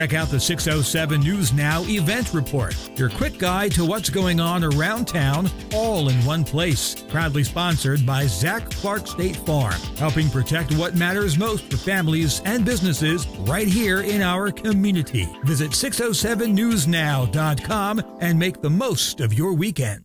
Check out the 607 News Now event report, your quick guide to what's going on around town, all in one place. Proudly sponsored by Zach Clark State Farm, helping protect what matters most for families and businesses right here in our community. Visit 607newsnow.com and make the most of your weekend.